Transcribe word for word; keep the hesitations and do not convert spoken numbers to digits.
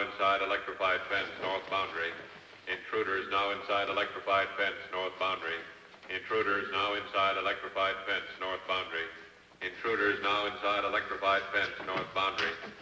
inside electrified fence, north boundary. Intruders now inside electrified fence, north boundary. Intruders now inside electrified fence, north boundary. Intruders now inside electrified fence, north boundary.